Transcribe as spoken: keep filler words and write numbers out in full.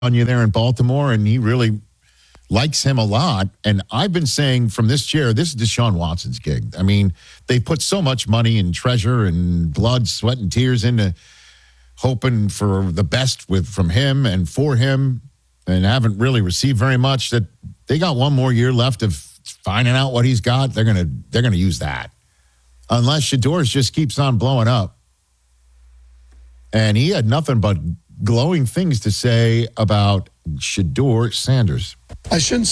on you there in Baltimore, and he really likes him a lot. And I've been saying from this chair, this is Deshaun Watson's gig. I mean, they put so much money and treasure and blood, sweat, and tears into hoping for the best with from him and for him, and haven't really received very much. That they got one more year left of finding out what he's got. They're gonna they're gonna use that, unless Shedeurs just keeps on blowing up. And he had nothing but glowing things to say about Shedeur Sanders. I shouldn't